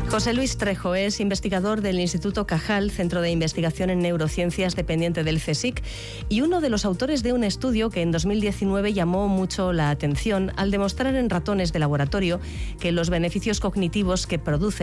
José Luis Trejo es investigador del Instituto Cajal, Centro de Investigación en Neurociencias dependiente del CSIC, y uno de los autores de un estudio que en 2019 llamó mucho la atención al demostrar en ratones de laboratorio que los beneficios cognitivos que produce